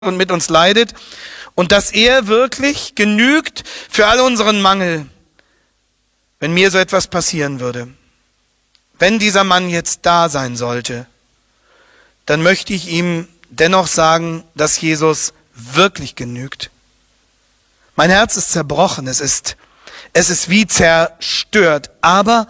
und mit uns leidet und dass er wirklich genügt für all unseren Mangel, wenn mir so etwas passieren würde. Wenn dieser Mann jetzt da sein sollte, dann möchte ich ihm dennoch sagen, dass Jesus wirklich genügt. Mein Herz ist zerbrochen, es ist wie zerstört, aber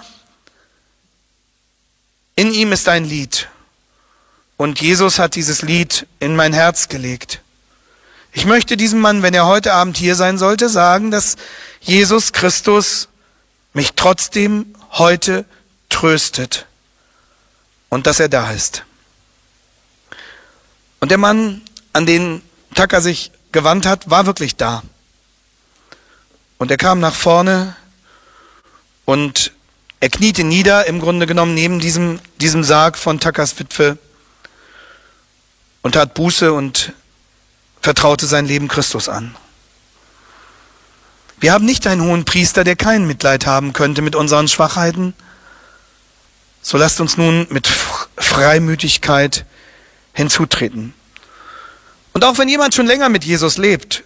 in ihm ist ein Lied. Und Jesus hat dieses Lied in mein Herz gelegt. Ich möchte diesem Mann, wenn er heute Abend hier sein sollte, sagen, dass Jesus Christus mich trotzdem heute tröstet und dass er da ist. Und der Mann, an den Tucker sich gewandt hat, war wirklich da. Und er kam nach vorne und er kniete nieder, im Grunde genommen neben diesem Sarg von Tuckers Witwe und tat Buße und vertraute sein Leben Christus an. Wir haben nicht einen hohen Priester, der kein Mitleid haben könnte mit unseren Schwachheiten. So lasst uns nun mit Freimütigkeit hinzutreten. Und auch wenn jemand schon länger mit Jesus lebt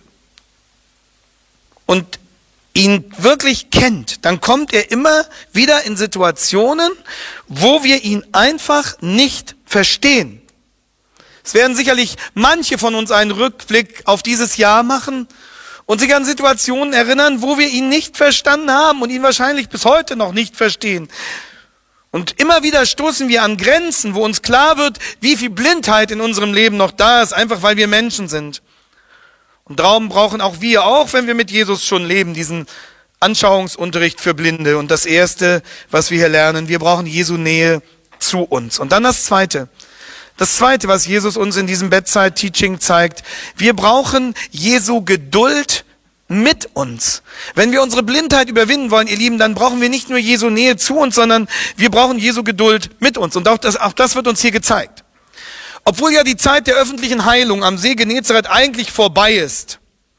und ihn wirklich kennt, dann kommt er immer wieder in Situationen, wo wir ihn einfach nicht verstehen. Es werden sicherlich manche von uns einen Rückblick auf dieses Jahr machen und sich an Situationen erinnern, wo wir ihn nicht verstanden haben und ihn wahrscheinlich bis heute noch nicht verstehen. Und immer wieder stoßen wir an Grenzen, wo uns klar wird, wie viel Blindheit in unserem Leben noch da ist, einfach weil wir Menschen sind. Und darum brauchen auch wir, auch wenn wir mit Jesus schon leben, diesen Anschauungsunterricht für Blinde. Und das Erste, was wir hier lernen, wir brauchen Jesu Nähe zu uns. Und dann das Zweite, was Jesus uns in diesem Bedside-Teaching zeigt, wir brauchen Jesu Geduld mit uns. Wenn wir unsere Blindheit überwinden wollen, ihr Lieben, dann brauchen wir nicht nur Jesu Nähe zu uns, sondern wir brauchen Jesu Geduld mit uns. Und auch das wird uns hier gezeigt. Obwohl ja die Zeit der öffentlichen Heilung am See Genezareth eigentlich vorbei ist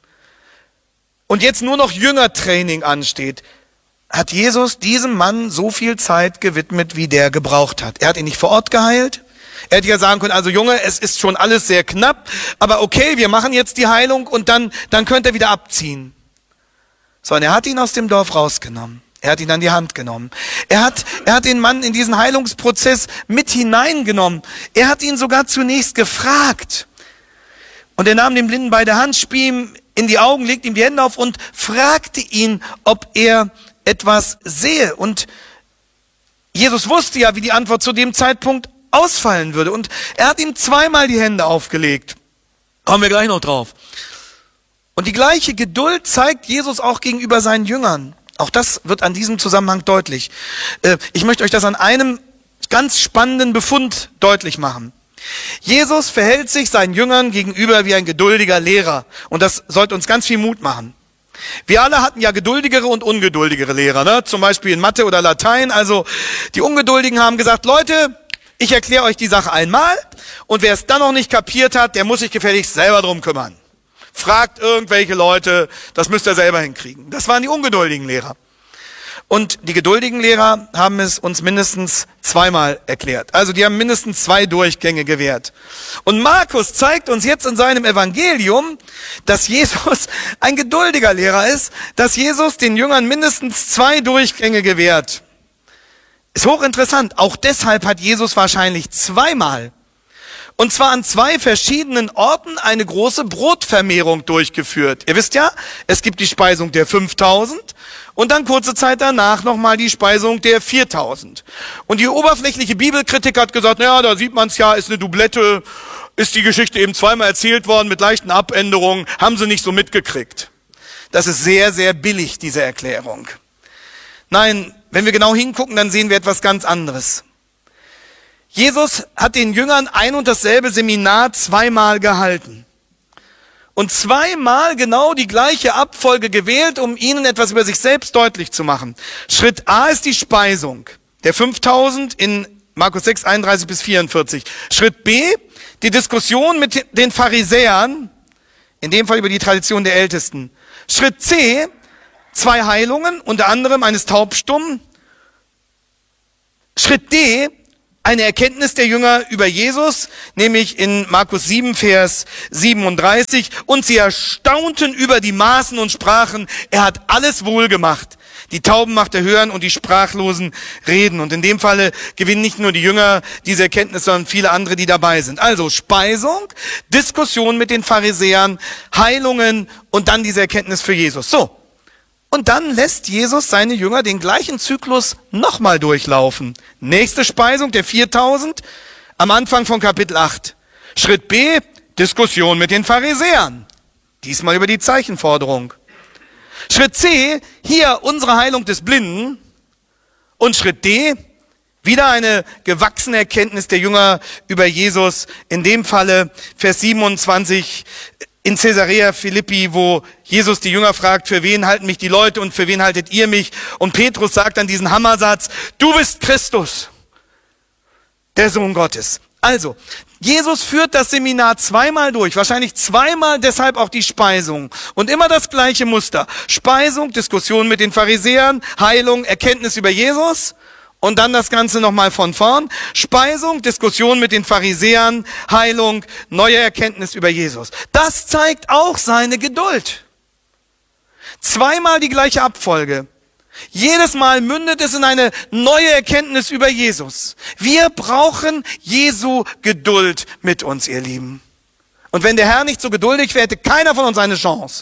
und jetzt nur noch Jüngertraining ansteht, hat Jesus diesem Mann so viel Zeit gewidmet, wie der gebraucht hat. Er hat ihn nicht vor Ort geheilt. Er hätte ja sagen können, also Junge, es ist schon alles sehr knapp, aber okay, wir machen jetzt die Heilung und dann könnt ihr wieder abziehen. Sondern er hat ihn aus dem Dorf rausgenommen. Er hat ihn an die Hand genommen. Er hat den Mann in diesen Heilungsprozess mit hineingenommen. Er hat ihn sogar zunächst gefragt. Und er nahm den Blinden bei der Hand, spie ihm in die Augen, legte ihm die Hände auf und fragte ihn, ob er etwas sehe. Und Jesus wusste ja, wie die Antwort zu dem Zeitpunkt ausfallen würde. Und er hat ihm zweimal die Hände aufgelegt. Kommen wir gleich noch drauf. Und die gleiche Geduld zeigt Jesus auch gegenüber seinen Jüngern. Auch das wird an diesem Zusammenhang deutlich. Ich möchte euch das an einem ganz spannenden Befund deutlich machen. Jesus verhält sich seinen Jüngern gegenüber wie ein geduldiger Lehrer. Und das sollte uns ganz viel Mut machen. Wir alle hatten ja geduldigere und ungeduldigere Lehrer, ne? Zum Beispiel in Mathe oder Latein. Also die Ungeduldigen haben gesagt, Leute, ich erkläre euch die Sache einmal und wer es dann noch nicht kapiert hat, der muss sich gefälligst selber drum kümmern. Fragt irgendwelche Leute, das müsst ihr selber hinkriegen. Das waren die ungeduldigen Lehrer. Und die geduldigen Lehrer haben es uns mindestens zweimal erklärt. Also die haben mindestens 2 Durchgänge gewährt. Und Markus zeigt uns jetzt in seinem Evangelium, dass Jesus ein geduldiger Lehrer ist, dass Jesus den Jüngern mindestens 2 Durchgänge gewährt. Ist hochinteressant. Auch deshalb hat Jesus wahrscheinlich zweimal, und zwar an 2 verschiedenen Orten, eine große Brotvermehrung durchgeführt. Ihr wisst ja, es gibt die Speisung der 5000 und dann kurze Zeit danach nochmal die Speisung der 4000. Und die oberflächliche Bibelkritik hat gesagt, naja, da sieht man es ja, ist eine Doublette, ist die Geschichte eben zweimal erzählt worden mit leichten Abänderungen, haben sie nicht so mitgekriegt. Das ist sehr, sehr billig, diese Erklärung. Nein, wenn wir genau hingucken, dann sehen wir etwas ganz anderes. Jesus hat den Jüngern ein und dasselbe Seminar 2-mal gehalten. Und 2-mal genau die gleiche Abfolge gewählt, um ihnen etwas über sich selbst deutlich zu machen. Schritt A ist die Speisung der 5000 in Markus 6, 31 bis 44. Schritt B, die Diskussion mit den Pharisäern, in dem Fall über die Tradition der Ältesten. Schritt C, 2 Heilungen, unter anderem eines Taubstummen. Schritt D, eine Erkenntnis der Jünger über Jesus, nämlich in Markus 7, Vers 37. Und sie erstaunten über die Maßen und sprachen, er hat alles wohl gemacht. Die Tauben macht er hören und die Sprachlosen reden. Und in dem Falle gewinnen nicht nur die Jünger diese Erkenntnis, sondern viele andere, die dabei sind. Also Speisung, Diskussion mit den Pharisäern, Heilungen und dann diese Erkenntnis für Jesus. So. Und dann lässt Jesus seine Jünger den gleichen Zyklus nochmal durchlaufen. Nächste Speisung der 4000 am Anfang von Kapitel 8. Schritt B, Diskussion mit den Pharisäern. Diesmal über die Zeichenforderung. Schritt C, hier unsere Heilung des Blinden. Und Schritt D, wieder eine gewachsene Erkenntnis der Jünger über Jesus. In dem Falle Vers 27 in Caesarea Philippi, wo Jesus die Jünger fragt, für wen halten mich die Leute und für wen haltet ihr mich? Und Petrus sagt dann diesen Hammersatz, du bist Christus, der Sohn Gottes. Also, Jesus führt das Seminar zweimal durch, wahrscheinlich zweimal deshalb auch die Speisung. Und immer das gleiche Muster. Speisung, Diskussion mit den Pharisäern, Heilung, Erkenntnis über Jesus. Und dann das Ganze nochmal von vorn. Speisung, Diskussion mit den Pharisäern, Heilung, neue Erkenntnis über Jesus. Das zeigt auch seine Geduld. Zweimal die gleiche Abfolge. Jedes Mal mündet es in eine neue Erkenntnis über Jesus. Wir brauchen Jesu Geduld mit uns, ihr Lieben. Und wenn der Herr nicht so geduldig wäre, hätte keiner von uns eine Chance.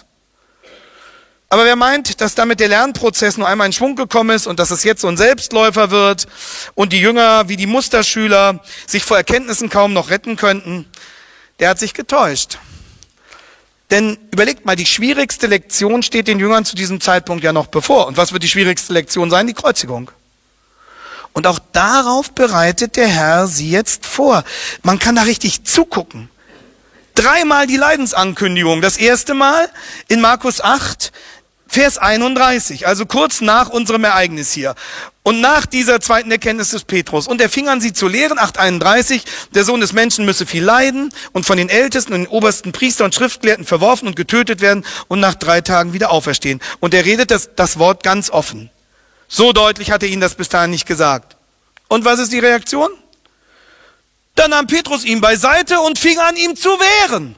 Aber wer meint, dass damit der Lernprozess nur einmal in Schwung gekommen ist und dass es jetzt so ein Selbstläufer wird und die Jünger wie die Musterschüler sich vor Erkenntnissen kaum noch retten könnten, der hat sich getäuscht. Denn überlegt mal, die schwierigste Lektion steht den Jüngern zu diesem Zeitpunkt ja noch bevor. Und was wird die schwierigste Lektion sein? Die Kreuzigung. Und auch darauf bereitet der Herr sie jetzt vor. Man kann da richtig zugucken. 3-mal die Leidensankündigung. Das erste Mal in Markus 8, Vers 31, also kurz nach unserem Ereignis hier. Und nach dieser zweiten Erkenntnis des Petrus. Und er fing an, sie zu lehren, 8,31, der Sohn des Menschen müsse viel leiden und von den Ältesten und den obersten Priestern und Schriftgelehrten verworfen und getötet werden und nach 3 Tagen wieder auferstehen. Und er redet das Wort ganz offen. So deutlich hat er ihnen das bis dahin nicht gesagt. Und was ist die Reaktion? Dann nahm Petrus ihn beiseite und fing an, ihm zu wehren.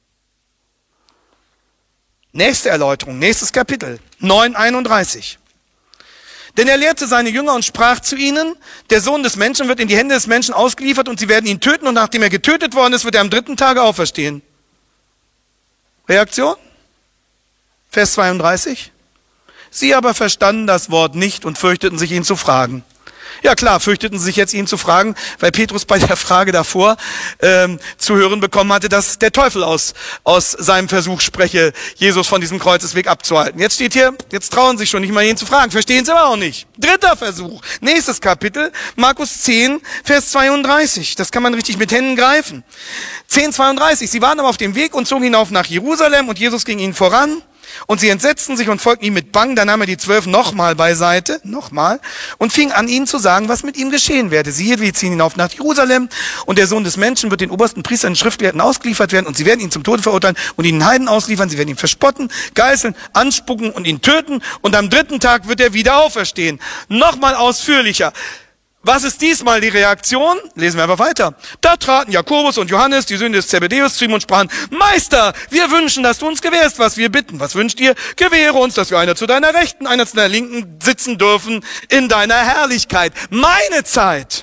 Nächste Erläuterung, nächstes Kapitel, 9,31. Denn er lehrte seine Jünger und sprach zu ihnen, der Sohn des Menschen wird in die Hände des Menschen ausgeliefert und sie werden ihn töten und nachdem er getötet worden ist, wird er am 3. Tage auferstehen. Reaktion? Vers 32. Sie aber verstanden das Wort nicht und fürchteten sich, ihn zu fragen. Ja klar, fürchteten sie sich jetzt, ihn zu fragen, weil Petrus bei der Frage davor zu hören bekommen hatte, dass der Teufel aus seinem Versuch spreche, Jesus von diesem Kreuzesweg abzuhalten. Jetzt steht hier, jetzt trauen sich schon nicht mal, ihn zu fragen, verstehen sie aber auch nicht. 3. Versuch, nächstes Kapitel, Markus 10, Vers 32. Das kann man richtig mit Händen greifen. 10,32. Sie waren aber auf dem Weg und zogen hinauf nach Jerusalem und Jesus ging ihnen voran. Und sie entsetzten sich und folgten ihm mit Bang. Da nahm er die 12 nochmal beiseite, und fing an, ihnen zu sagen, was mit ihm geschehen werde. Siehe, wir ziehen hinauf nach Jerusalem und der Sohn des Menschen wird den obersten Priestern und Schriftgelehrten ausgeliefert werden und sie werden ihn zum Tode verurteilen und ihn den Heiden ausliefern. Sie werden ihn verspotten, geißeln, anspucken und ihn töten und am 3. Tag wird er wieder auferstehen. Nochmal ausführlicher. Was ist diesmal die Reaktion? Lesen wir einfach weiter. Da traten Jakobus und Johannes, die Söhne des Zebedeus, zu ihm und sprachen, Meister, wir wünschen, dass du uns gewährst, was wir bitten. Was wünscht ihr? Gewähre uns, dass wir einer zu deiner Rechten, einer zu deiner Linken sitzen dürfen in deiner Herrlichkeit. Meine Zeit.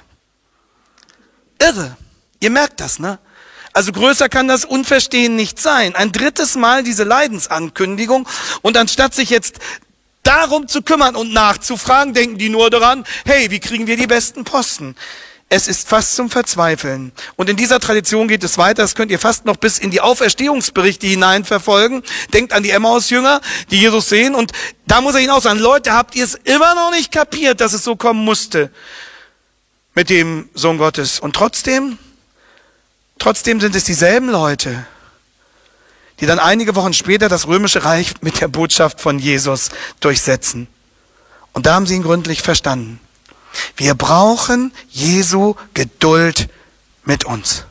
Irre. Ihr merkt das, ne? Also größer kann das Unverstehen nicht sein. Ein 3. Mal diese Leidensankündigung und anstatt sich jetzt darum zu kümmern und nachzufragen, denken die nur daran, hey, wie kriegen wir die besten Posten? Es ist fast zum Verzweifeln. Und in dieser Tradition geht es weiter, das könnt ihr fast noch bis in die Auferstehungsberichte hinein verfolgen. Denkt an die Emmaus-Jünger, die Jesus sehen und da muss er hinaus sagen, Leute, habt ihr es immer noch nicht kapiert, dass es so kommen musste mit dem Sohn Gottes? Und trotzdem sind es dieselben Leute, die dann einige Wochen später das römische Reich mit der Botschaft von Jesus durchsetzen. Und da haben sie ihn gründlich verstanden. Wir brauchen Jesu Geduld mit uns.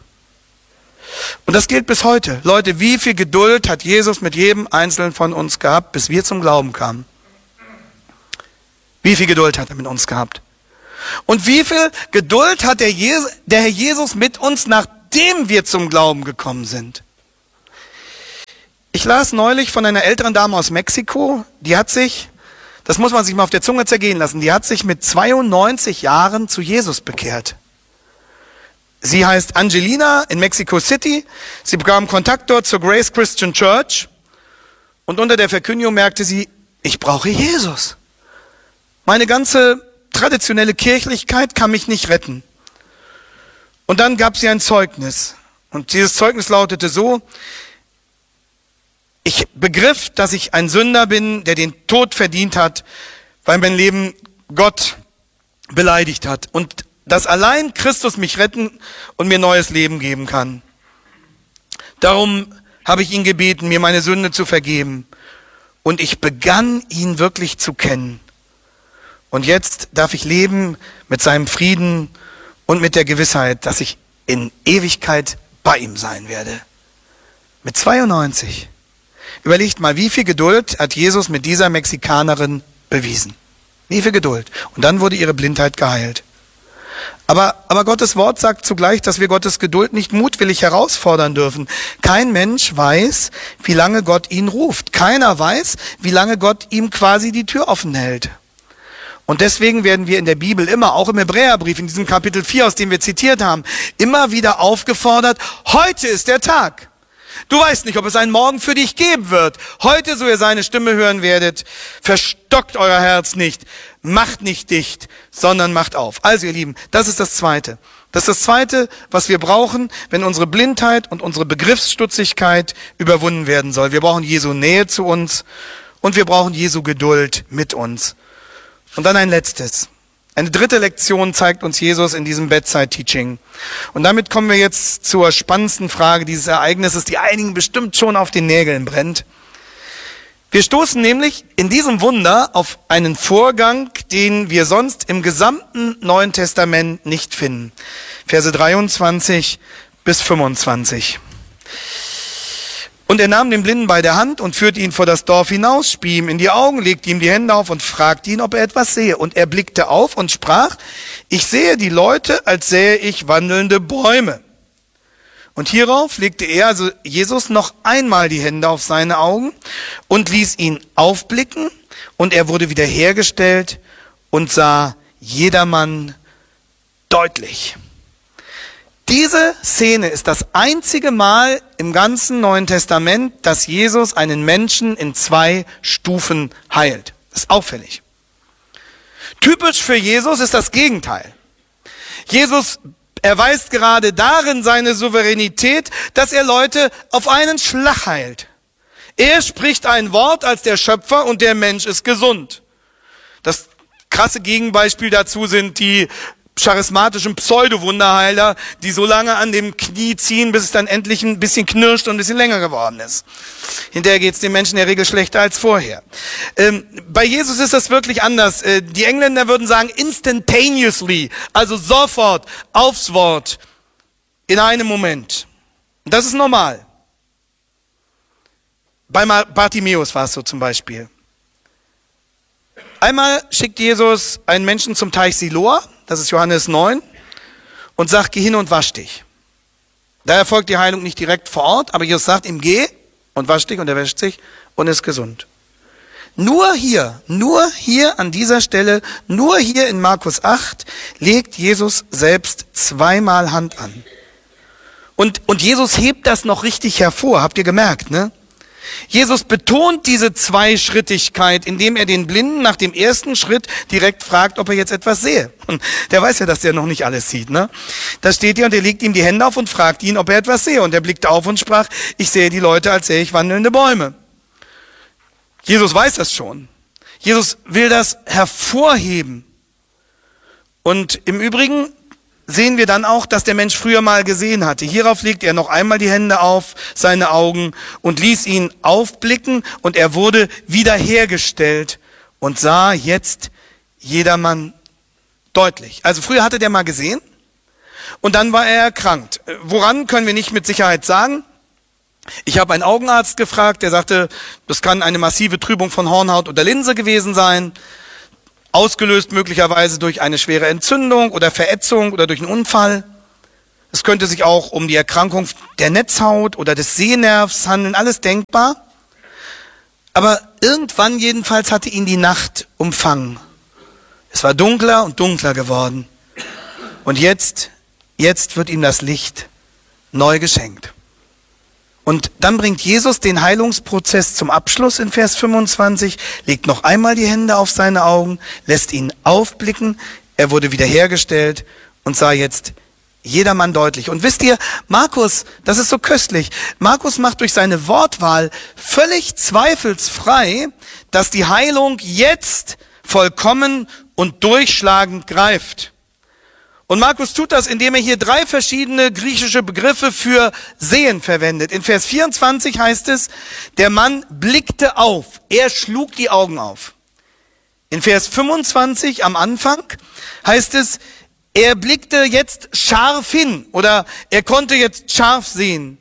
Und das gilt bis heute. Leute, wie viel Geduld hat Jesus mit jedem Einzelnen von uns gehabt, bis wir zum Glauben kamen? Wie viel Geduld hat er mit uns gehabt? Und wie viel Geduld hat der Herr Jesus mit uns, nachdem wir zum Glauben gekommen sind? Ich las neulich von einer älteren Dame aus Mexiko, die hat sich, das muss man sich mal auf der Zunge zergehen lassen, die hat sich mit 92 Jahren zu Jesus bekehrt. Sie heißt Angelina in Mexico City, sie bekam Kontakt dort zur Grace Christian Church und unter der Verkündigung merkte sie, ich brauche Jesus. Meine ganze traditionelle Kirchlichkeit kann mich nicht retten. Und dann gab sie ein Zeugnis. Und dieses Zeugnis lautete so: Ich begriff, dass ich ein Sünder bin, der den Tod verdient hat, weil mein Leben Gott beleidigt hat. Und dass allein Christus mich retten und mir neues Leben geben kann. Darum habe ich ihn gebeten, mir meine Sünde zu vergeben. Und ich begann, ihn wirklich zu kennen. Und jetzt darf ich leben mit seinem Frieden und mit der Gewissheit, dass ich in Ewigkeit bei ihm sein werde. Mit 92. Überlegt mal, wie viel Geduld hat Jesus mit dieser Mexikanerin bewiesen? Wie viel Geduld? Und dann wurde ihre Blindheit geheilt. Aber Gottes Wort sagt zugleich, dass wir Gottes Geduld nicht mutwillig herausfordern dürfen. Kein Mensch weiß, wie lange Gott ihn ruft. Keiner weiß, wie lange Gott ihm quasi die Tür offen hält. Und deswegen werden wir in der Bibel immer, auch im Hebräerbrief, in diesem Kapitel 4, aus dem wir zitiert haben, immer wieder aufgefordert, heute ist der Tag. Du weißt nicht, ob es einen Morgen für dich geben wird. Heute, so ihr seine Stimme hören werdet, verstockt euer Herz nicht, macht nicht dicht, sondern macht auf. Also ihr Lieben, das ist das Zweite. Das ist das Zweite, was wir brauchen, wenn unsere Blindheit und unsere Begriffsstutzigkeit überwunden werden soll. Wir brauchen Jesu Nähe zu uns und wir brauchen Jesu Geduld mit uns. Und dann ein letztes. Eine dritte Lektion zeigt uns Jesus in diesem Bedside-Teaching. Und damit kommen wir jetzt zur spannendsten Frage dieses Ereignisses, die einigen bestimmt schon auf den Nägeln brennt. Wir stoßen nämlich in diesem Wunder auf einen Vorgang, den wir sonst im gesamten Neuen Testament nicht finden. Verse 23 bis 25. Und er nahm den Blinden bei der Hand und führte ihn vor das Dorf hinaus, spie ihm in die Augen, legte ihm die Hände auf und fragte ihn, ob er etwas sehe. Und er blickte auf und sprach, ich sehe die Leute, als sähe ich wandelnde Bäume. Und hierauf legte er, also Jesus, noch einmal die Hände auf seine Augen und ließ ihn aufblicken. Und er wurde wiederhergestellt und sah jedermann deutlich. Diese Szene ist das einzige Mal im ganzen Neuen Testament, dass Jesus einen Menschen in 2 Stufen heilt. Das ist auffällig. Typisch für Jesus ist das Gegenteil. Jesus erweist gerade darin seine Souveränität, dass er Leute auf einen Schlag heilt. Er spricht ein Wort als der Schöpfer und der Mensch ist gesund. Das krasse Gegenbeispiel dazu sind die charismatischen Pseudo-Wunderheiler, die so lange an dem Knie ziehen, bis es dann endlich ein bisschen knirscht und ein bisschen länger geworden ist. Hinterher geht es den Menschen in der Regel schlechter als vorher. Bei Jesus ist das wirklich anders. Die Engländer würden sagen instantaneously, also sofort, aufs Wort, in einem Moment. Und das ist normal. Bei Bartimäus war es so zum Beispiel. Einmal schickt Jesus einen Menschen zum Teich Siloa, das ist Johannes 9, und sagt, geh hin und wasch dich. Da erfolgt die Heilung nicht direkt vor Ort, aber Jesus sagt ihm, geh und wasch dich, und er wäscht sich und ist gesund. Nur hier an dieser Stelle, nur hier in Markus 8, legt Jesus selbst 2-mal Hand an. Und Jesus hebt das noch richtig hervor, habt ihr gemerkt, ne? Jesus betont diese Zweischrittigkeit, indem er den Blinden nach dem ersten Schritt direkt fragt, ob er jetzt etwas sehe. Und der weiß ja, dass der noch nicht alles sieht, ne? Da steht hier, und er legt ihm die Hände auf und fragt ihn, ob er etwas sehe. Und er blickte auf und sprach, ich sehe die Leute, als sähe ich wandelnde Bäume. Jesus weiß das schon. Jesus will das hervorheben. Und im Übrigen sehen wir dann auch, dass der Mensch früher mal gesehen hatte. Hierauf legte er noch einmal die Hände auf seine Augen und ließ ihn aufblicken, und er wurde wiederhergestellt und sah jetzt jedermann deutlich. Also früher hatte der mal gesehen und dann war er erkrankt. Woran, können wir nicht mit Sicherheit sagen. Ich habe einen Augenarzt gefragt, der sagte, das kann eine massive Trübung von Hornhaut oder Linse gewesen sein. ausgelöst möglicherweise durch eine schwere Entzündung oder Verätzung oder durch einen Unfall. Es könnte sich auch um die Erkrankung der Netzhaut oder des Sehnervs handeln, alles denkbar. Aber irgendwann jedenfalls hatte ihn die Nacht umfangen. Es war dunkler und dunkler geworden. Und jetzt wird ihm das Licht neu geschenkt. Und dann bringt Jesus den Heilungsprozess zum Abschluss in Vers 25, legt noch einmal die Hände auf seine Augen, lässt ihn aufblicken, er wurde wiederhergestellt und sah jetzt jedermann deutlich. Und wisst ihr, Markus, das ist so köstlich, Markus macht durch seine Wortwahl völlig zweifelsfrei, dass die Heilung jetzt vollkommen und durchschlagend greift. Und Markus tut das, indem er hier 3 verschiedene griechische Begriffe für sehen verwendet. In Vers 24 heißt es, der Mann blickte auf, er schlug die Augen auf. In Vers 25 am Anfang heißt es, er blickte jetzt scharf hin oder er konnte jetzt scharf sehen.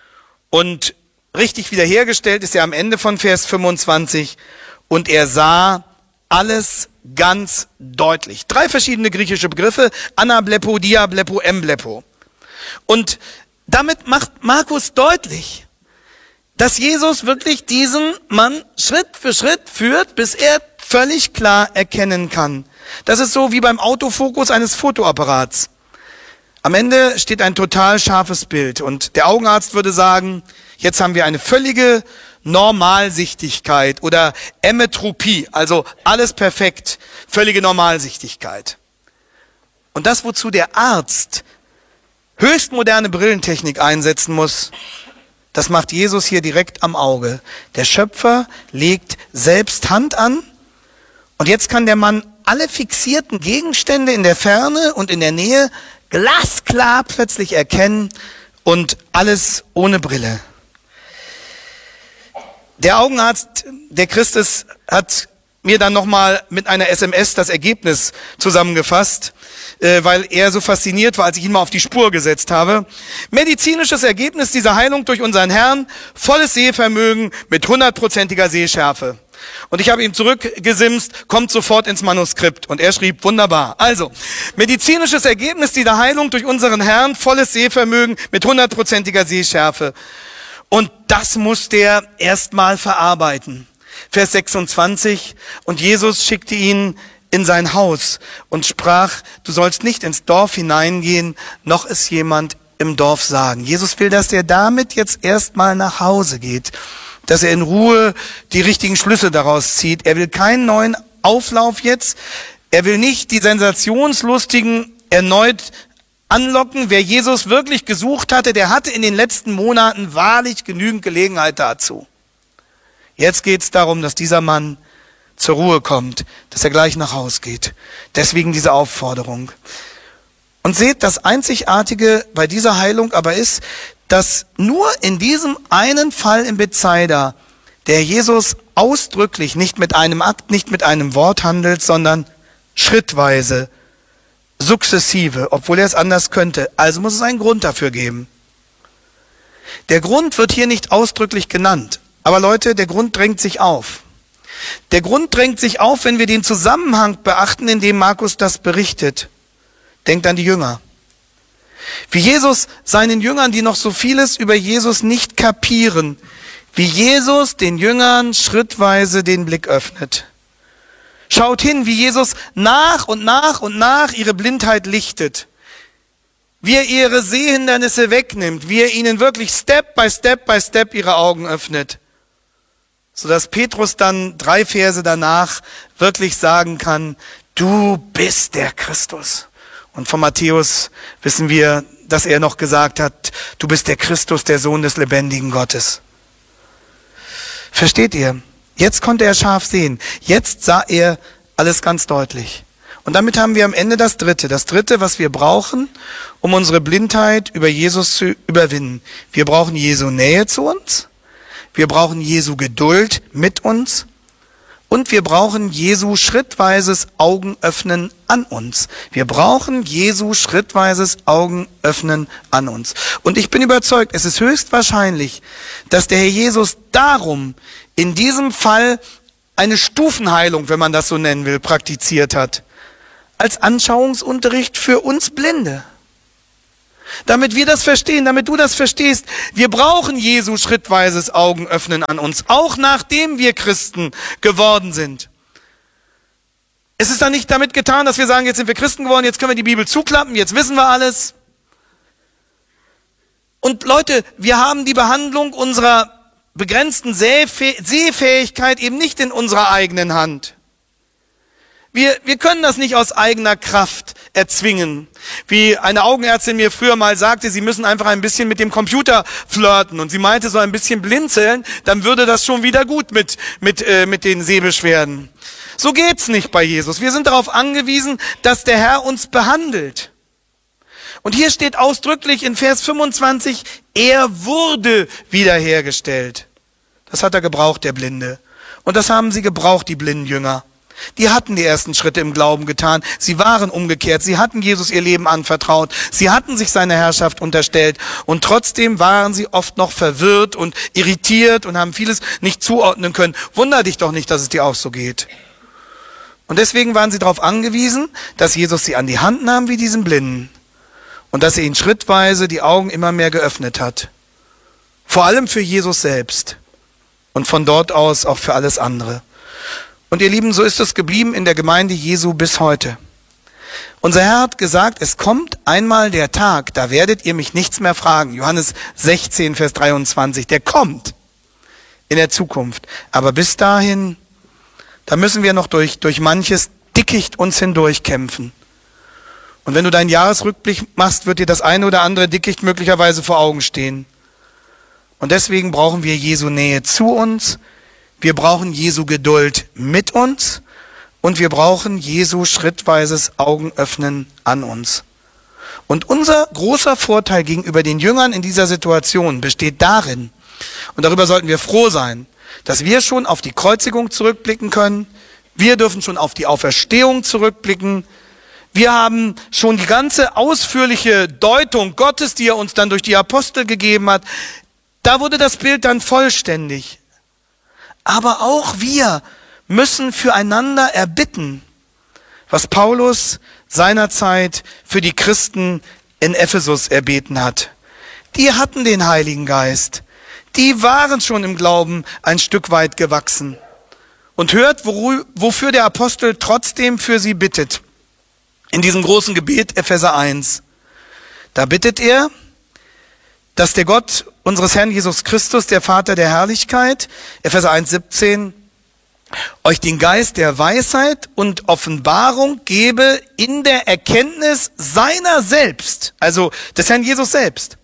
Und richtig wiederhergestellt ist er am Ende von Vers 25 und er sah alles ganz deutlich. 3 verschiedene griechische Begriffe, anablepo, diablepo, emblepo. Und damit macht Markus deutlich, dass Jesus wirklich diesen Mann Schritt für Schritt führt, bis er völlig klar erkennen kann. Das ist so wie beim Autofokus eines Fotoapparats. Am Ende steht ein total scharfes Bild und der Augenarzt würde sagen, jetzt haben wir eine völlige Normalsichtigkeit oder Emmetropie, also alles perfekt, völlige Normalsichtigkeit. Und das, wozu der Arzt höchst moderne Brillentechnik einsetzen muss, das macht Jesus hier direkt am Auge. Der Schöpfer legt selbst Hand an und jetzt kann der Mann alle fixierten Gegenstände in der Ferne und in der Nähe glasklar plötzlich erkennen und alles ohne Brille. Der Augenarzt, der Christ ist, hat mir dann nochmal mit einer SMS das Ergebnis zusammengefasst, weil er so fasziniert war, als ich ihn mal auf die Spur gesetzt habe. Medizinisches Ergebnis dieser Heilung durch unseren Herrn, volles Sehvermögen mit 100%iger Sehschärfe. Und ich habe ihm zurückgesimst, kommt sofort ins Manuskript. Und er schrieb, wunderbar. Also, medizinisches Ergebnis dieser Heilung durch unseren Herrn, volles Sehvermögen mit 100%iger Sehschärfe. Und das muss der erstmal verarbeiten. Vers 26, und Jesus schickte ihn in sein Haus und sprach, du sollst nicht ins Dorf hineingehen, noch es jemand im Dorf sagen. Jesus will, dass er damit jetzt erstmal nach Hause geht, dass er in Ruhe die richtigen Schlüsse daraus zieht. Er will keinen neuen Auflauf jetzt. Er will nicht die Sensationslustigen erneut anlocken. Wer Jesus wirklich gesucht hatte, der hatte in den letzten Monaten wahrlich genügend Gelegenheit dazu. Jetzt geht es darum, dass dieser Mann zur Ruhe kommt, dass er gleich nach Haus geht. Deswegen diese Aufforderung. Und seht, das Einzigartige bei dieser Heilung aber ist, dass nur in diesem einen Fall in Bethsaida der Jesus ausdrücklich nicht mit einem Akt, nicht mit einem Wort handelt, sondern schrittweise, sukzessive, obwohl er es anders könnte. Also muss es einen Grund dafür geben. Der Grund wird hier nicht ausdrücklich genannt. Aber Leute, der Grund drängt sich auf. Der Grund drängt sich auf, wenn wir den Zusammenhang beachten, in dem Markus das berichtet. Denkt an die Jünger. Wie Jesus seinen Jüngern, die noch so vieles über Jesus nicht kapieren, wie Jesus den Jüngern schrittweise den Blick öffnet. Schaut hin, wie Jesus nach und nach und nach ihre Blindheit lichtet. Wie er ihre Sehhindernisse wegnimmt, wie er ihnen wirklich Step by Step by Step ihre Augen öffnet. Sodass Petrus dann 3 Verse danach wirklich sagen kann, du bist der Christus. Und von Matthäus wissen wir, dass er noch gesagt hat, du bist der Christus, der Sohn des lebendigen Gottes. Versteht ihr? Jetzt konnte er scharf sehen. Jetzt sah er alles ganz deutlich. Und damit haben wir am Ende das Dritte, was wir brauchen, um unsere Blindheit über Jesus zu überwinden. Wir brauchen Jesu Nähe zu uns, wir brauchen Jesu Geduld mit uns und wir brauchen Jesu schrittweises Augenöffnen an uns. Wir brauchen Jesu schrittweises Augenöffnen an uns. Und ich bin überzeugt, es ist höchstwahrscheinlich, dass der Herr Jesus darum in diesem Fall eine Stufenheilung, wenn man das so nennen will, praktiziert hat. Als Anschauungsunterricht für uns Blinde. Damit wir das verstehen, damit du das verstehst, wir brauchen Jesu schrittweises Augenöffnen an uns, auch nachdem wir Christen geworden sind. Es ist dann nicht damit getan, dass wir sagen, jetzt sind wir Christen geworden, jetzt können wir die Bibel zuklappen, jetzt wissen wir alles. Und Leute, wir haben die Behandlung unserer begrenzten Sehfähigkeit eben nicht in unserer eigenen Hand. Wir können das nicht aus eigener Kraft erzwingen. Wie eine Augenärztin mir früher mal sagte, sie müssen einfach ein bisschen mit dem Computer flirten. Und sie meinte, so ein bisschen blinzeln, dann würde das schon wieder gut mit den Sehbeschwerden. So geht's nicht bei Jesus. Wir sind darauf angewiesen, dass der Herr uns behandelt. Und hier steht ausdrücklich in Vers 25, er wurde wiederhergestellt. Das hat er gebraucht, der Blinde. Und das haben sie gebraucht, die blinden Jünger. Die hatten die ersten Schritte im Glauben getan. Sie waren umgekehrt. Sie hatten Jesus ihr Leben anvertraut. Sie hatten sich seine Herrschaft unterstellt. Und trotzdem waren sie oft noch verwirrt und irritiert und haben vieles nicht zuordnen können. Wunder dich doch nicht, dass es dir auch so geht. Und deswegen waren sie darauf angewiesen, dass Jesus sie an die Hand nahm wie diesen Blinden. Und dass er ihnen schrittweise die Augen immer mehr geöffnet hat. Vor allem für Jesus selbst. Und von dort aus auch für alles andere. Und ihr Lieben, so ist es geblieben in der Gemeinde Jesu bis heute. Unser Herr hat gesagt, es kommt einmal der Tag, da werdet ihr mich nichts mehr fragen. Johannes 16, Vers 23, der kommt in der Zukunft. Aber bis dahin, da müssen wir noch durch manches Dickicht uns hindurchkämpfen. Und wenn du deinen Jahresrückblick machst, wird dir das eine oder andere Dickicht möglicherweise vor Augen stehen. Und deswegen brauchen wir Jesu Nähe zu uns. Wir brauchen Jesu Geduld mit uns und wir brauchen Jesu schrittweises Augenöffnen an uns. Und unser großer Vorteil gegenüber den Jüngern in dieser Situation besteht darin, und darüber sollten wir froh sein, dass wir schon auf die Kreuzigung zurückblicken können, wir dürfen schon auf die Auferstehung zurückblicken, wir haben schon die ganze ausführliche Deutung Gottes, die er uns dann durch die Apostel gegeben hat, da wurde das Bild dann vollständig. Aber auch wir müssen füreinander erbitten, was Paulus seinerzeit für die Christen in Ephesus erbeten hat. Die hatten den Heiligen Geist. Die waren schon im Glauben ein Stück weit gewachsen. Und hört, wofür der Apostel trotzdem für sie bittet. In diesem großen Gebet, Epheser 1. Da bittet er, dass der Gott unseres Herrn Jesus Christus, der Vater der Herrlichkeit, Epheser 1,17, euch den Geist der Weisheit und Offenbarung gebe in der Erkenntnis seiner selbst, also des Herrn Jesus selbst.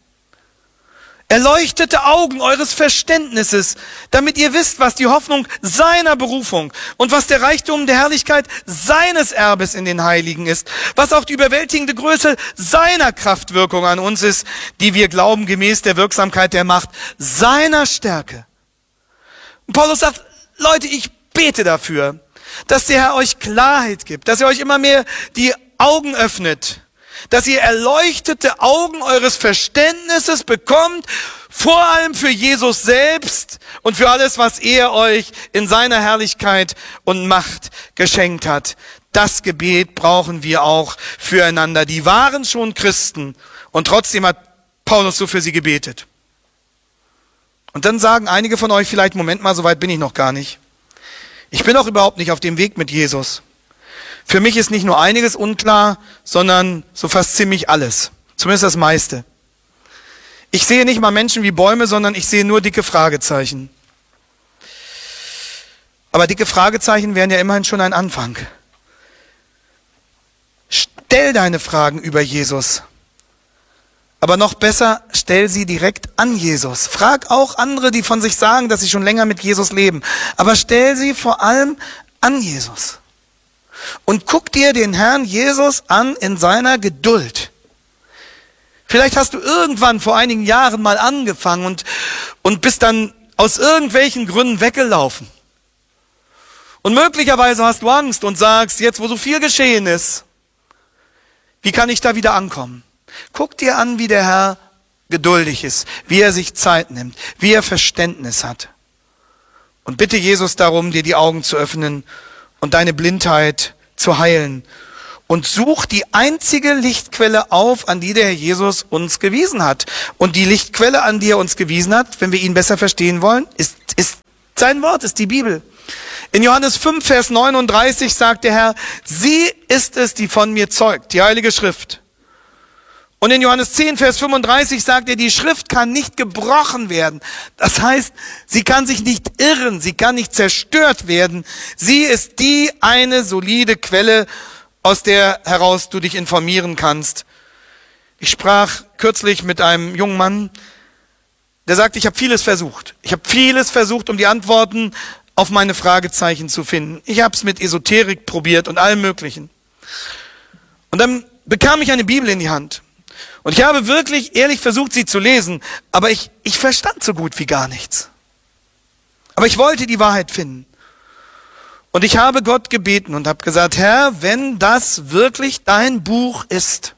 Erleuchtete Augen eures Verständnisses, damit ihr wisst, was die Hoffnung seiner Berufung und was der Reichtum der Herrlichkeit seines Erbes in den Heiligen ist, was auch die überwältigende Größe seiner Kraftwirkung an uns ist, die wir glauben gemäß der Wirksamkeit der Macht seiner Stärke. Und Paulus sagt, Leute, ich bete dafür, dass der Herr euch Klarheit gibt, dass er euch immer mehr die Augen öffnet, dass ihr erleuchtete Augen eures Verständnisses bekommt, vor allem für Jesus selbst und für alles, was er euch in seiner Herrlichkeit und Macht geschenkt hat. Das Gebet brauchen wir auch füreinander. Die waren schon Christen und trotzdem hat Paulus so für sie gebetet. Und dann sagen einige von euch vielleicht, Moment mal, so weit bin ich noch gar nicht. Ich bin auch überhaupt nicht auf dem Weg mit Jesus. Für mich ist nicht nur einiges unklar, sondern so fast ziemlich alles. Zumindest das meiste. Ich sehe nicht mal Menschen wie Bäume, sondern ich sehe nur dicke Fragezeichen. Aber dicke Fragezeichen wären ja immerhin schon ein Anfang. Stell deine Fragen über Jesus. Aber noch besser, stell sie direkt an Jesus. Frag auch andere, die von sich sagen, dass sie schon länger mit Jesus leben. Aber stell sie vor allem an Jesus. Und guck dir den Herrn Jesus an in seiner Geduld. Vielleicht hast du irgendwann vor einigen Jahren mal angefangen und bist dann aus irgendwelchen Gründen weggelaufen. Und möglicherweise hast du Angst und sagst, jetzt wo so viel geschehen ist, wie kann ich da wieder ankommen? Guck dir an, wie der Herr geduldig ist, wie er sich Zeit nimmt, wie er Verständnis hat. Und bitte Jesus darum, dir die Augen zu öffnen und deine Blindheit zu heilen. Und such die einzige Lichtquelle auf, an die der Herr Jesus uns gewiesen hat. Und die Lichtquelle, an die er uns gewiesen hat, wenn wir ihn besser verstehen wollen, ist sein Wort, ist die Bibel. In Johannes 5, Vers 39 sagt der Herr, sie ist es, die von mir zeugt, die Heilige Schrift. Und in Johannes 10, Vers 35 sagt er, die Schrift kann nicht gebrochen werden. Das heißt, sie kann sich nicht irren, sie kann nicht zerstört werden. Sie ist die eine solide Quelle, aus der heraus du dich informieren kannst. Ich sprach kürzlich mit einem jungen Mann, der sagte, ich habe vieles versucht. Ich habe vieles versucht, um die Antworten auf meine Fragezeichen zu finden. Ich habe es mit Esoterik probiert und allem Möglichen. Und dann bekam ich eine Bibel in die Hand. Und ich habe wirklich ehrlich versucht, sie zu lesen, aber ich verstand so gut wie gar nichts. Aber ich wollte die Wahrheit finden. Und ich habe Gott gebeten und habe gesagt, Herr, wenn das wirklich dein Buch ist,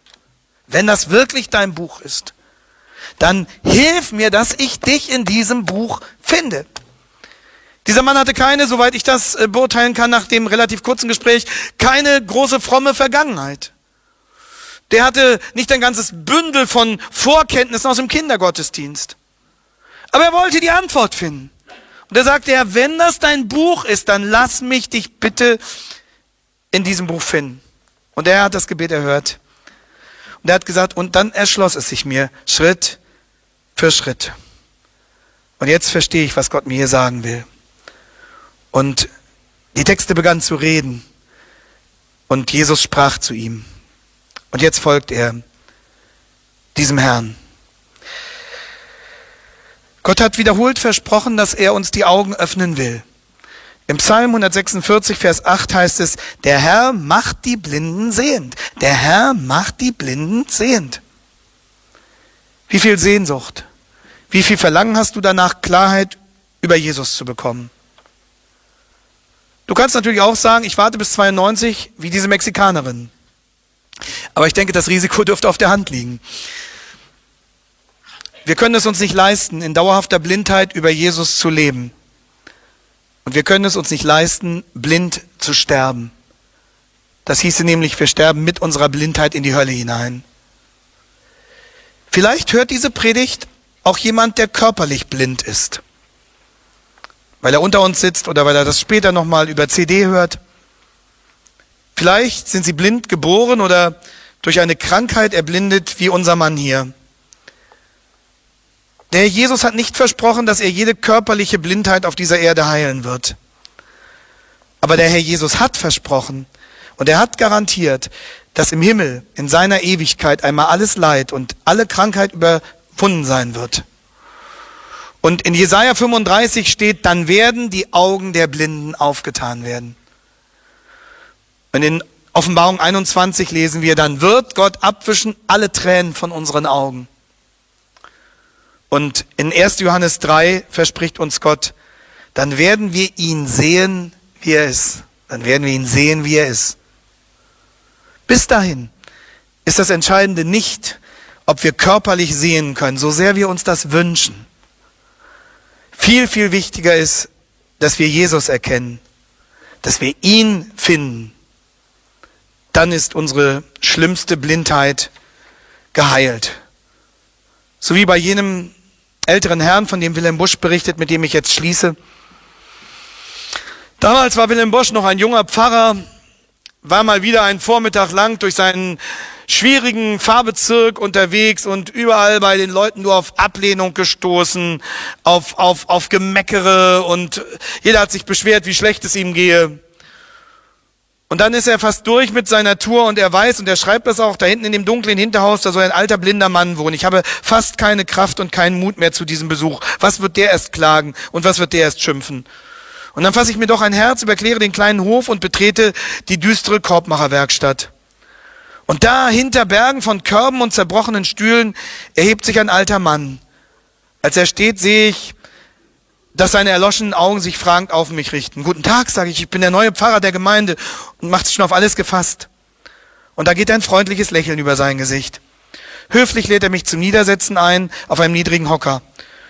dann hilf mir, dass ich dich in diesem Buch finde. Dieser Mann hatte keine, soweit ich das beurteilen kann, nach dem relativ kurzen Gespräch, keine große fromme Vergangenheit. Der hatte nicht ein ganzes Bündel von Vorkenntnissen aus dem Kindergottesdienst. Aber er wollte die Antwort finden. Und er sagte, Herr, wenn das dein Buch ist, dann lass mich dich bitte in diesem Buch finden. Und er hat das Gebet erhört. Und er hat gesagt, und dann erschloss es sich mir, Schritt für Schritt. Und jetzt verstehe ich, was Gott mir hier sagen will. Und die Texte begannen zu reden. Und Jesus sprach zu ihm. Und jetzt folgt er diesem Herrn. Gott hat wiederholt versprochen, dass er uns die Augen öffnen will. Im Psalm 146, Vers 8 heißt es, der Herr macht die Blinden sehend. Der Herr macht die Blinden sehend. Wie viel Sehnsucht, wie viel Verlangen hast du danach, Klarheit über Jesus zu bekommen? Du kannst natürlich auch sagen, ich warte bis 92, wie diese Mexikanerin. Aber ich denke, das Risiko dürfte auf der Hand liegen. Wir können es uns nicht leisten, in dauerhafter Blindheit über Jesus zu leben. Und wir können es uns nicht leisten, blind zu sterben. Das hieße nämlich, wir sterben mit unserer Blindheit in die Hölle hinein. Vielleicht hört diese Predigt auch jemand, der körperlich blind ist. Weil er unter uns sitzt oder weil er das später nochmal über CD hört. Vielleicht sind sie blind geboren oder durch eine Krankheit erblindet, wie unser Mann hier. Der Herr Jesus hat nicht versprochen, dass er jede körperliche Blindheit auf dieser Erde heilen wird. Aber der Herr Jesus hat versprochen und er hat garantiert, dass im Himmel, in seiner Ewigkeit einmal alles Leid und alle Krankheit überwunden sein wird. Und in Jesaja 35 steht, dann werden die Augen der Blinden aufgetan werden. Und in Offenbarung 21 lesen wir, dann wird Gott abwischen alle Tränen von unseren Augen. Und in 1. Johannes 3 verspricht uns Gott, dann werden wir ihn sehen, wie er ist. Dann werden wir ihn sehen, wie er ist. Bis dahin ist das Entscheidende nicht, ob wir körperlich sehen können, so sehr wir uns das wünschen. Viel, viel wichtiger ist, dass wir Jesus erkennen, dass wir ihn finden. Dann ist unsere schlimmste Blindheit geheilt. So wie bei jenem älteren Herrn, von dem Wilhelm Busch berichtet, mit dem ich jetzt schließe. Damals war Wilhelm Busch noch ein junger Pfarrer, war mal wieder einen Vormittag lang durch seinen schwierigen Pfarrbezirk unterwegs und überall bei den Leuten nur auf Ablehnung gestoßen, auf Gemeckere und jeder hat sich beschwert, wie schlecht es ihm gehe. Und dann ist er fast durch mit seiner Tour und er weiß, und er schreibt das auch, da hinten in dem dunklen Hinterhaus, da soll ein alter blinder Mann wohnen. Ich habe fast keine Kraft und keinen Mut mehr zu diesem Besuch. Was wird der erst klagen und was wird der erst schimpfen? Und dann fasse ich mir doch ein Herz, überquere den kleinen Hof und betrete die düstere Korbmacherwerkstatt. Und da, hinter Bergen von Körben und zerbrochenen Stühlen, erhebt sich ein alter Mann. Als er steht, sehe ich, dass seine erloschenen Augen sich fragend auf mich richten. Guten Tag, sage ich bin der neue Pfarrer der Gemeinde und macht sich schon auf alles gefasst. Und da geht ein freundliches Lächeln über sein Gesicht. Höflich lädt er mich zum Niedersetzen ein, auf einem niedrigen Hocker.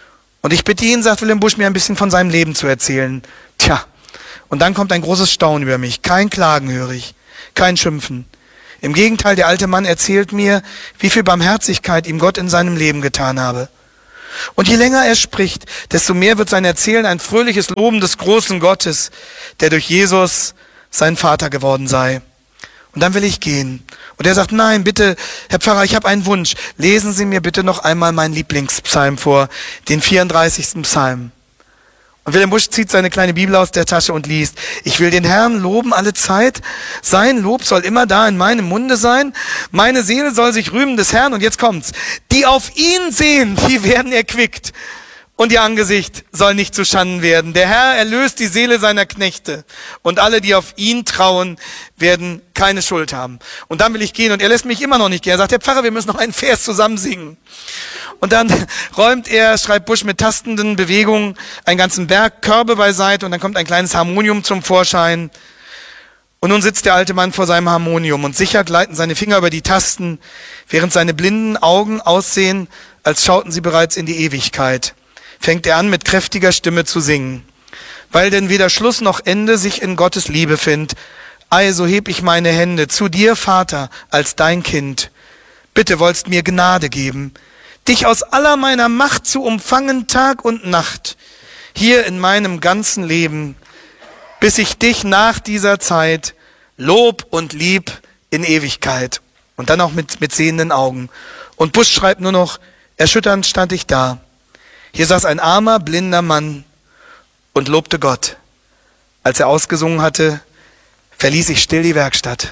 Und ich bitte ihn, sagt Wilhelm Busch, mir ein bisschen von seinem Leben zu erzählen. Tja, und dann kommt ein großes Staunen über mich. Kein Klagen höre ich, kein Schimpfen. Im Gegenteil, der alte Mann erzählt mir, wie viel Barmherzigkeit ihm Gott in seinem Leben getan habe. Und je länger er spricht, desto mehr wird sein Erzählen ein fröhliches Loben des großen Gottes, der durch Jesus sein Vater geworden sei. Und dann will ich gehen. Und er sagt, nein, bitte, Herr Pfarrer, ich habe einen Wunsch. Lesen Sie mir bitte noch einmal meinen Lieblingspsalm vor, den 34. Psalm. Und Wilhelm Busch zieht seine kleine Bibel aus der Tasche und liest, ich will den Herrn loben alle Zeit, sein Lob soll immer da in meinem Munde sein, meine Seele soll sich rühmen des Herrn, und jetzt kommt's, die auf ihn sehen, die werden erquickt, und ihr Angesicht soll nicht zu Schanden werden. Der Herr erlöst die Seele seiner Knechte, und alle, die auf ihn trauen, werden keine Schuld haben. Und dann will ich gehen, und er lässt mich immer noch nicht gehen. Er sagt, Herr Pfarrer, wir müssen noch einen Vers zusammen singen. Und dann schreibt Busch mit tastenden Bewegungen einen ganzen Berg Körbe beiseite, und dann kommt ein kleines Harmonium zum Vorschein. Und nun sitzt der alte Mann vor seinem Harmonium, und sicher gleiten seine Finger über die Tasten, während seine blinden Augen aussehen, als schauten sie bereits in die Ewigkeit. Fängt er an, mit kräftiger Stimme zu singen. Weil denn weder Schluss noch Ende sich in Gottes Liebe findet, ei, so heb ich meine Hände zu dir, Vater, als dein Kind. Bitte wollst mir Gnade geben, dich aus aller meiner Macht zu umfangen, Tag und Nacht, hier in meinem ganzen Leben, bis ich dich nach dieser Zeit lob und lieb in Ewigkeit. Und dann auch mit sehenden Augen. Und Busch schreibt nur noch, erschütternd stand ich da. Hier saß ein armer, blinder Mann und lobte Gott. Als er ausgesungen hatte, verließ ich still die Werkstatt.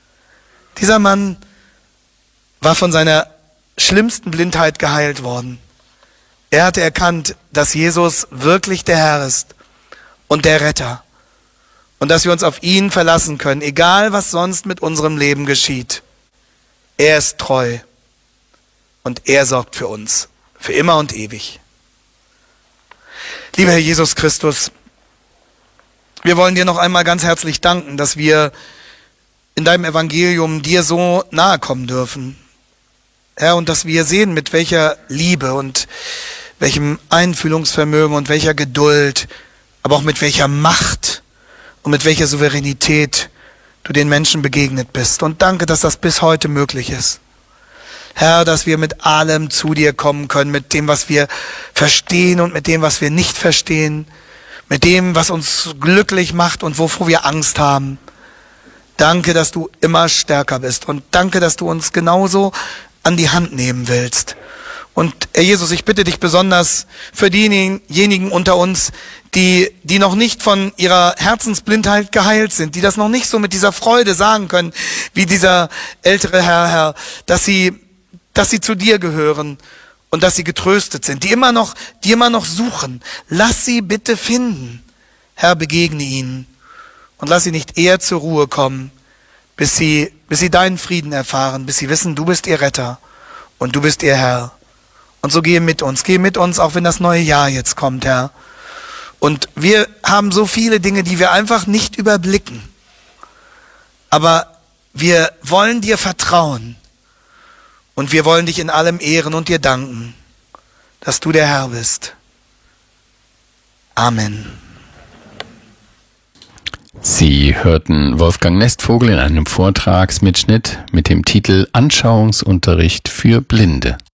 Dieser Mann war von seiner schlimmsten Blindheit geheilt worden. Er hatte erkannt, dass Jesus wirklich der Herr ist und der Retter und dass wir uns auf ihn verlassen können, egal was sonst mit unserem Leben geschieht. Er ist treu und er sorgt für uns, für immer und ewig. Lieber Herr Jesus Christus, wir wollen dir noch einmal ganz herzlich danken, dass wir in deinem Evangelium dir so nahe kommen dürfen. Herr, und dass wir sehen, mit welcher Liebe und welchem Einfühlungsvermögen und welcher Geduld, aber auch mit welcher Macht und mit welcher Souveränität du den Menschen begegnet bist. Und danke, dass das bis heute möglich ist. Herr, dass wir mit allem zu dir kommen können, mit dem, was wir verstehen und mit dem, was wir nicht verstehen, mit dem, was uns glücklich macht und wovor wir Angst haben. Danke, dass du immer stärker bist, und danke, dass du uns genauso an die Hand nehmen willst. Und Herr Jesus, ich bitte dich besonders für diejenigen unter uns, die noch nicht von ihrer Herzensblindheit geheilt sind, die das noch nicht so mit dieser Freude sagen können, wie dieser ältere Herr, dass sie zu dir gehören und dass sie getröstet sind, die immer noch suchen. Lass sie bitte finden. Herr, begegne ihnen und lass sie nicht eher zur Ruhe kommen, bis sie deinen Frieden erfahren, bis sie wissen, du bist ihr Retter und du bist ihr Herr. Und so geh mit uns, auch wenn das neue Jahr jetzt kommt, Herr. Und wir haben so viele Dinge, die wir einfach nicht überblicken. Aber wir wollen dir vertrauen. Und wir wollen dich in allem ehren und dir danken, dass du der Herr bist. Amen. Sie hörten Wolfgang Nestvogel in einem Vortragsmitschnitt mit dem Titel Anschauungsunterricht für Blinde.